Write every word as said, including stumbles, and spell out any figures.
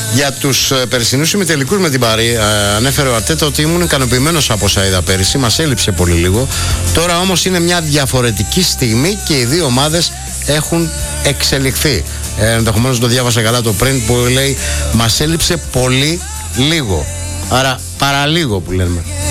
Για τους περσινούς ημιτελικούς με την Παρί, ανέφερε ο Αρτέτα ότι ήμουν ικανοποιημένος από όσα είδα πέρυσι. Μας έλειψε πολύ λίγο. Τώρα όμως είναι μια διαφορετική στιγμή και οι δύο ομάδες έχουν εξελιχθεί. Ε, ενδεχομένως το διάβασα καλά το πριν που λέει μας έλειψε πολύ λίγο. Άρα παραλίγο που λέμε.